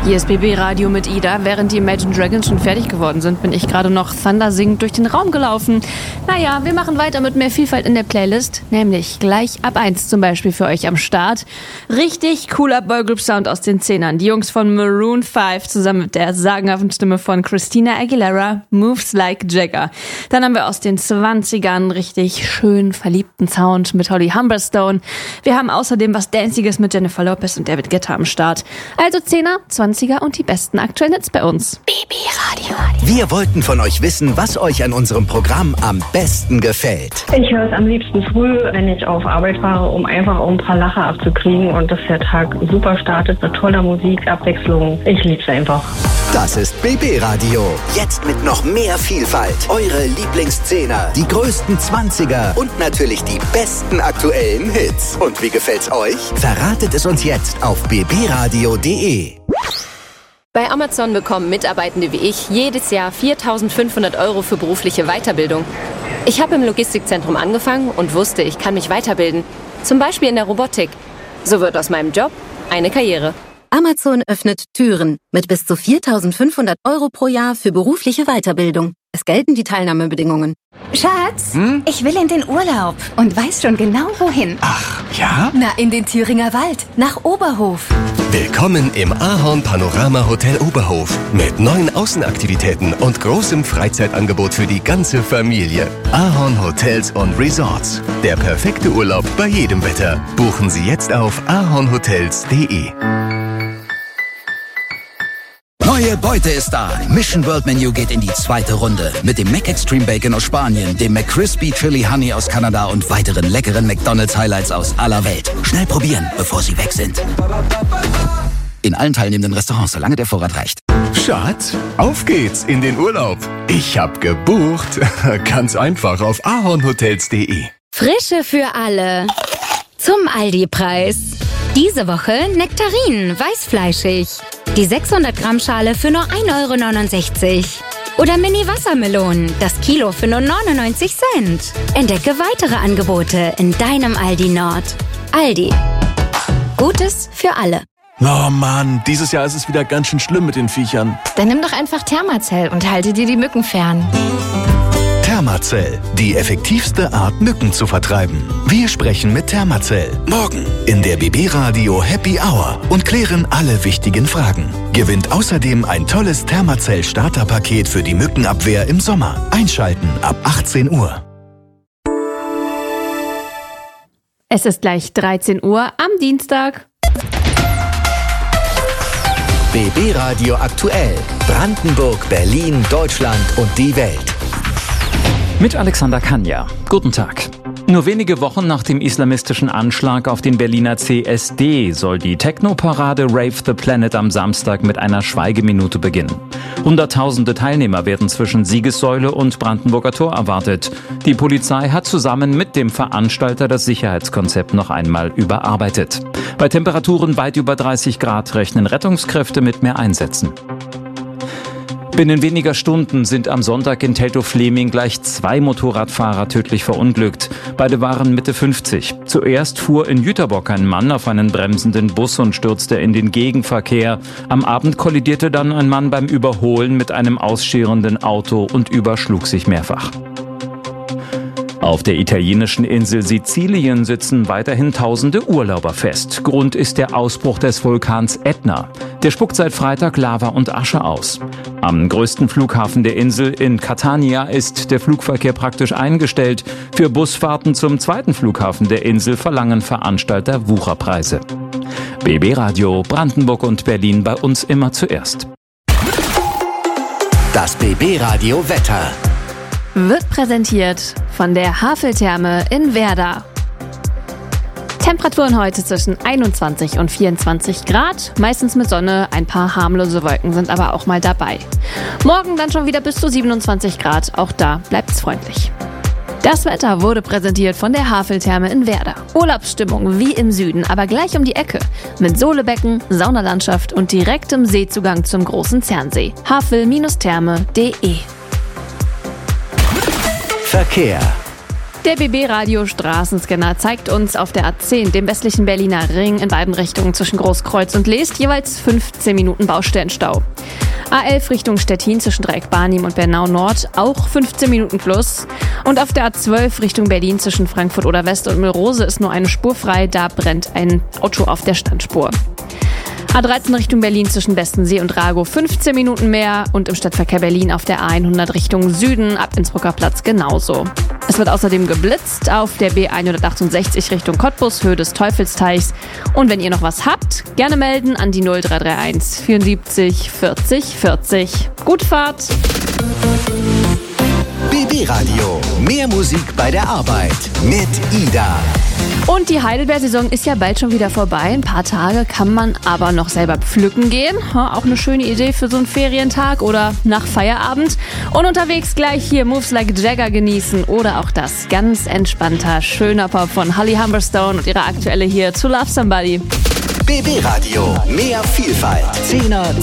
Hier ist BB Radio mit Ida. Während die Imagine Dragons schon fertig geworden sind, bin ich gerade noch Thunder singend durch den Raum gelaufen. Naja, wir machen weiter mit mehr Vielfalt in der Playlist, nämlich gleich ab 1 zum Beispiel für euch am Start. Richtig cooler Boygroup-Sound aus den 10ern. Die Jungs von Maroon 5 zusammen mit der sagenhaften Stimme von Christina Aguilera, Moves Like Jagger. Dann haben wir aus den 20ern richtig schön verliebten Sound mit Holly Humberstone. Wir haben außerdem was Danciges mit Jennifer Lopez und David Guetta am Start. Also 10er, 20er und die besten aktuellen Hits bei uns. BB Radio. Wir wollten von euch wissen, was euch an unserem Programm am besten gefällt. Ich höre es am liebsten früh, wenn ich auf Arbeit fahre, um einfach ein paar Lacher abzukriegen und dass der Tag super startet mit toller Musik, Abwechslung. Ich liebe es einfach. Das ist BB Radio. Jetzt mit noch mehr Vielfalt. Eure Lieblingsszehner, die größten 20er und natürlich die besten aktuellen Hits. Und wie gefällt's euch? Verratet es uns jetzt auf bbradio.de. Bei Amazon bekommen Mitarbeitende wie ich jedes Jahr 4.500 € für berufliche Weiterbildung. Ich habe im Logistikzentrum angefangen und wusste, ich kann mich weiterbilden. Zum Beispiel in der Robotik. So wird aus meinem Job eine Karriere. Amazon öffnet Türen mit bis zu 4.500 € pro Jahr für berufliche Weiterbildung. Es gelten die Teilnahmebedingungen. Schatz, ich will in den Urlaub und weiß schon genau wohin. Ach, ja? Na, in den Thüringer Wald, nach Oberhof. Willkommen im Ahorn Panorama Hotel Oberhof mit neuen Außenaktivitäten und großem Freizeitangebot für die ganze Familie. Ahorn Hotels und Resorts. Der perfekte Urlaub bei jedem Wetter. Buchen Sie jetzt auf ahornhotels.de. Neue Beute ist da. Mission World Menu geht in die zweite Runde. Mit dem Mac Extreme Bacon aus Spanien, dem McCrispy Chili Honey aus Kanada und weiteren leckeren McDonald's Highlights aus aller Welt. Schnell probieren, bevor sie weg sind. In allen teilnehmenden Restaurants, solange der Vorrat reicht. Schatz, auf geht's in den Urlaub. Ich hab gebucht. Ganz einfach auf ahornhotels.de. Frische für alle. Zum Aldi-Preis. Diese Woche Nektarinen, weißfleischig. Die 600 Gramm Schale für nur 1,69 €. Oder Mini-Wassermelonen, das Kilo für nur 99 Cent. Entdecke weitere Angebote in deinem Aldi Nord. Aldi. Gutes für alle. Oh Mann, dieses Jahr ist es wieder ganz schön schlimm mit den Viechern. Dann nimm doch einfach Thermacell und halte dir die Mücken fern. Thermacell, die effektivste Art, Mücken zu vertreiben. Wir sprechen mit Thermacell. Morgen in der BB Radio Happy Hour und klären alle wichtigen Fragen. Gewinnt außerdem ein tolles Thermacell Starterpaket für die Mückenabwehr im Sommer. Einschalten ab 18 Uhr. Es ist gleich 13 Uhr am Dienstag. BB Radio aktuell. Brandenburg, Berlin, Deutschland und die Welt. Mit Alexander Kanja. Guten Tag. Nur wenige Wochen nach dem islamistischen Anschlag auf den Berliner CSD soll die Techno-Parade Rave the Planet am Samstag mit einer Schweigeminute beginnen. Hunderttausende Teilnehmer werden zwischen Siegessäule und Brandenburger Tor erwartet. Die Polizei hat zusammen mit dem Veranstalter das Sicherheitskonzept noch einmal überarbeitet. Bei Temperaturen weit über 30 Grad rechnen Rettungskräfte mit mehr Einsätzen. Binnen weniger Stunden sind am Sonntag in Teltow-Fleming gleich 2 Motorradfahrer tödlich verunglückt. Beide waren Mitte 50. Zuerst fuhr in Jüterbock ein Mann auf einen bremsenden Bus und stürzte in den Gegenverkehr. Am Abend kollidierte dann ein Mann beim Überholen mit einem ausscherenden Auto und überschlug sich mehrfach. Auf der italienischen Insel Sizilien sitzen weiterhin tausende Urlauber fest. Grund ist der Ausbruch des Vulkans Ätna. Der spuckt seit Freitag Lava und Asche aus. Am größten Flughafen der Insel in Catania ist der Flugverkehr praktisch eingestellt. Für Busfahrten zum zweiten Flughafen der Insel verlangen Veranstalter Wucherpreise. BB Radio Brandenburg und Berlin bei uns immer zuerst. Das BB Radio Wetter. Wird präsentiert von der Haveltherme in Werder. Temperaturen heute zwischen 21 und 24 Grad, meistens mit Sonne, ein paar harmlose Wolken sind aber auch mal dabei. Morgen dann schon wieder bis zu 27 Grad, auch da bleibt's freundlich. Das Wetter wurde präsentiert von der Haveltherme in Werder. Urlaubsstimmung wie im Süden, aber gleich um die Ecke. Mit Sohlebecken, Saunalandschaft und direktem Seezugang zum großen Zernsee. havel-therme.de. Verkehr. Der BB-Radio Straßenscanner zeigt uns auf der A10, dem westlichen Berliner Ring, in beiden Richtungen zwischen Großkreuz und Leest jeweils 15 Minuten Baustellenstau. A11 Richtung Stettin zwischen Dreieck Barnim und Bernau Nord auch 15 Minuten plus. Und auf der A12 Richtung Berlin zwischen Frankfurt oder West und Müllrose ist nur eine Spur frei, da brennt ein Auto auf der Standspur. A13 Richtung Berlin zwischen Westensee und Ragow 15 Minuten mehr und im Stadtverkehr Berlin auf der A100 Richtung Süden ab Innsbrucker Platz genauso. Es wird außerdem geblitzt auf der B168 Richtung Cottbus, Höhe des Teufelsteichs. Und wenn ihr noch was habt, gerne melden an die 0331 74 40 40. Gute Fahrt! BB Radio. Mehr Musik bei der Arbeit mit Ida. Und die Heidelbeersaison ist ja bald schon wieder vorbei. Ein paar Tage kann man aber noch selber pflücken gehen. Auch eine schöne Idee für so einen Ferientag oder nach Feierabend. Und unterwegs gleich hier Moves Like Jagger genießen oder auch das ganz entspannter, schöner Pop von Holly Humberstone und ihre aktuelle hier To Love Somebody. BB Radio. Mehr Vielfalt. 10er,